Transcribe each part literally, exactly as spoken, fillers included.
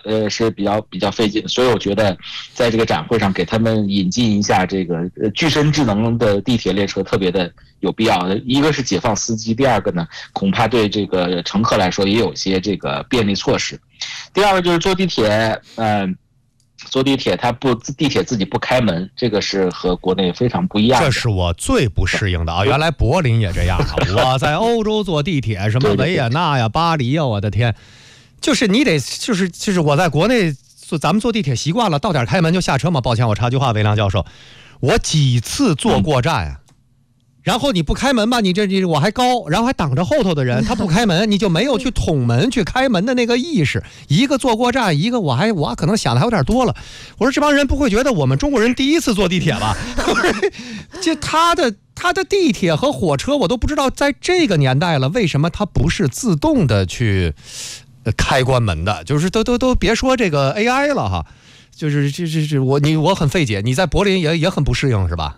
呃是比较比较费劲，所以我觉得在这个展会上给他们引进一下这个呃具身智能的地铁列车特别的有必要。一个是解放司机，第二个呢恐怕对这个乘客来说也有些这个便利措施。第二个就是坐地铁，嗯、呃。坐地铁，它不地铁自己不开门，这个是和国内非常不一样的。 这是我最不适应的啊！原来柏林也这样啊！我在欧洲坐地铁，什么维也纳呀、巴黎呀，我的天，就是你得，就是就是我在国内坐，咱们坐地铁习惯了，到点开门就下车嘛。抱歉，我插句话，韦良教授，我几次坐过站啊。嗯，然后你不开门吧，你这你我还高，然后还挡着后头的人，他不开门，你就没有去捅门去开门的那个意识。一个坐过站，一个我还我可能想的还有点多了。我说这帮人不会觉得我们中国人第一次坐地铁吧？就他的他的地铁和火车，我都不知道在这个年代了，为什么它不是自动的去开关门的？就是都都都别说这个 A I 了哈，就是这这这我你我很费解。你在柏林也也很不适应是吧？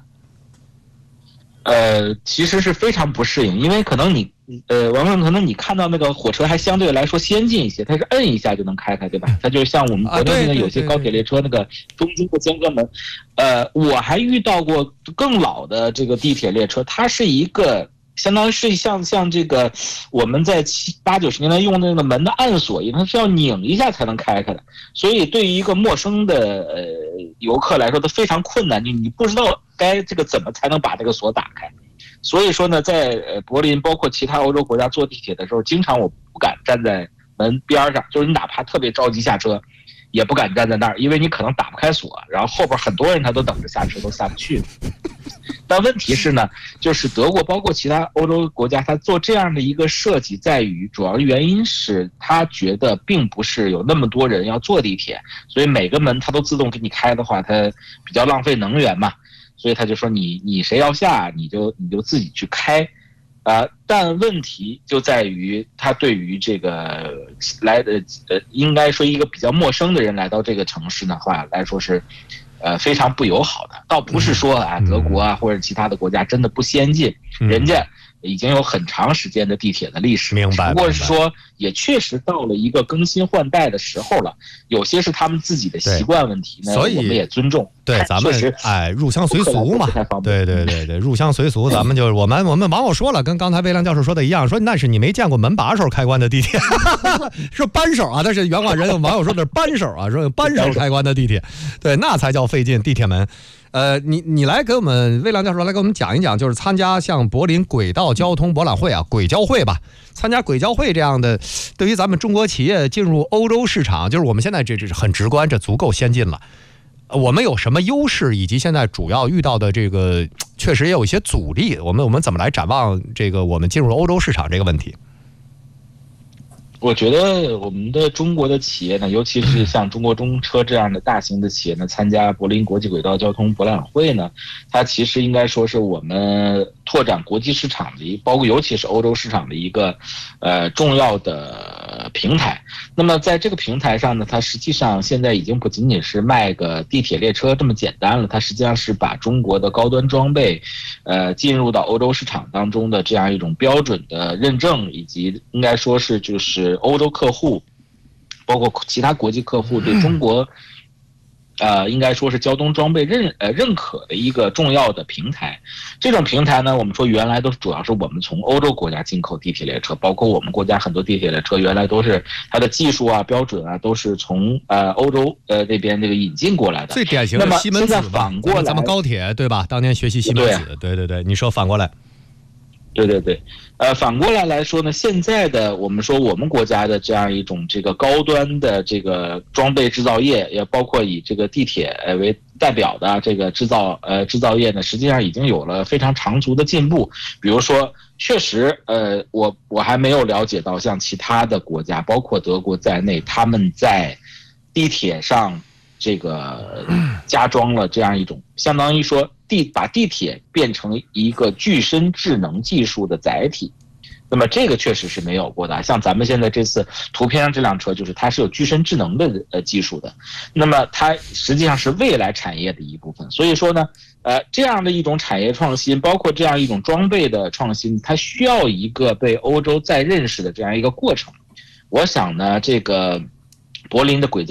呃，其实是非常不适应，因为可能你，呃，往往可能你看到那个火车还相对来说先进一些，它是摁一下就能开开，对吧？它就像我们国内的有些高铁列车那个中间的间隔门，呃，我还遇到过更老的这个地铁列车，它是一个相当于是像像这个我们在七八九十年代用的那个门的按锁一样，它是要拧一下才能开开的，所以对于一个陌生的呃游客来说，它非常困难，你你不知道该这个怎么才能把这个锁打开。所以说呢，在呃柏林包括其他欧洲国家坐地铁的时候，经常我不敢站在门边上，就是你哪怕特别着急下车，也不敢站在那儿，因为你可能打不开锁，然后后边很多人他都等着下车都下不去。但问题是呢，就是德国包括其他欧洲国家，他做这样的一个设计，在于主要原因是他觉得并不是有那么多人要坐地铁，所以每个门他都自动给你开的话，它比较浪费能源嘛。所以他就说你你谁要下你就你就自己去开，呃，但问题就在于他对于这个来的呃应该说一个比较陌生的人来到这个城市的话来说是，呃非常不友好的。倒不是说啊德国啊或者其他的国家真的不先进，人家已经有很长时间的地铁的历史， 明白。 不过是说也确实到了一个更新换代的时候了，有些是他们自己的习惯问题呢， 所以我们也尊重。 对，咱们哎入乡随俗嘛，对对对对，入乡随俗，咱们就是我们我们网友说了，跟刚才魏良教授说的一样，说那是你没见过门把手开关的地铁，说扳手啊，但是原话人网友说的是扳手啊，说扳手开关的地铁，对，那才叫费劲，地铁门。呃，你你来给我们魏良教授来给我们讲一讲，就是参加像柏林轨道交通博览会啊，轨交会吧，参加轨交会这样的，对于咱们中国企业进入欧洲市场，就是我们现在这这是很直观，这足够先进了。我们有什么优势，以及现在主要遇到的这个确实也有一些阻力，我们我们怎么来展望这个我们进入欧洲市场这个问题？ 我觉得我们的中国的企业呢，尤其是像中国中车这样的大型的企业呢，参加柏林国际轨道交通博览会呢，它其实应该说是我们拓展国际市场的一，包括尤其是欧洲市场的一个呃重要的平台。那么在这个平台上呢，它实际上现在已经不仅仅是卖个地铁列车这么简单了，它实际上是把中国的高端装备呃进入到欧洲市场当中的这样一种标准的认证，以及应该说是就是欧洲客户包括其他国际客户对中国呃，应该说是交通装备认呃认可的一个重要的平台。这种平台呢，我们说原来都主要是我们从欧洲国家进口地铁列车，包括我们国家很多地铁列车原来都是它的技术啊、标准啊，都是从呃欧洲呃那边这个引进过来的。 最典型的西门子，反过来咱们高铁对吧？当年学习西门子，对对对，你说反过来。 对对对，呃，反过来来说呢，现在的我们说我们国家的这样一种这个高端的这个装备制造业，也包括以这个地铁呃为代表的这个制造呃制造业呢，实际上已经有了非常长足的进步。比如说，确实，呃，我我还没有了解到像其他的国家，包括德国在内，他们在地铁上这个加装了这样一种，相当于说地把地铁变成一个具身智能技术的载体。那么这个确实是没有过的，像咱们现在这次图片上这辆车，就是它是有具身智能的呃技术的，那么它实际上是未来产业的一部分。所以说呢，呃，这样的一种产业创新，包括这样一种装备的创新，它需要一个被欧洲再认识的这样一个过程。我想呢，这个柏林的轨